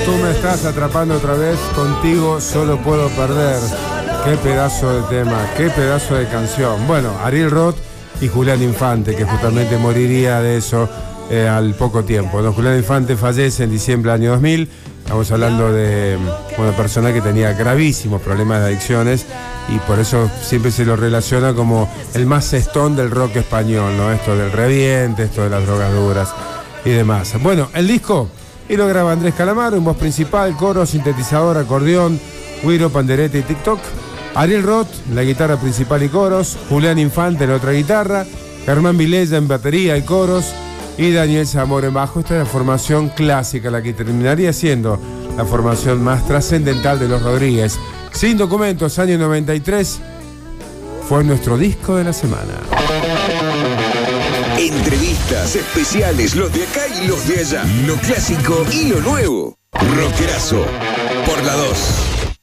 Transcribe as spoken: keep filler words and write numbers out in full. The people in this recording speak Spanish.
tú me estás atrapando otra vez, contigo solo puedo perder. Qué pedazo de tema, qué pedazo de canción. Bueno, Ariel Roth y Julián Infante, que justamente moriría de eso eh, al poco tiempo, ¿no? Julián Infante fallece en diciembre del año dos mil. Estamos hablando de una persona que tenía gravísimos problemas de adicciones y por eso siempre se lo relaciona como el más cestón del rock español, ¿no? Esto del reviente, esto de las drogas duras y demás. Bueno, el disco, y lo graba Andrés Calamaro en voz principal, coro, sintetizador, acordeón, güiro, pandereta y TikTok. Ariel Roth en la guitarra principal y coros, Julián Infante en la otra guitarra, Germán Vilella en batería y coros, y Daniel Zamora en bajo. Esta es la formación clásica, la que terminaría siendo la formación más trascendental de los Rodríguez. Sin documentos, año noventa y tres, fue nuestro disco de la semana. Entrevistas especiales, los de acá y los de allá. Lo clásico y lo nuevo. Rockerazo por la dos.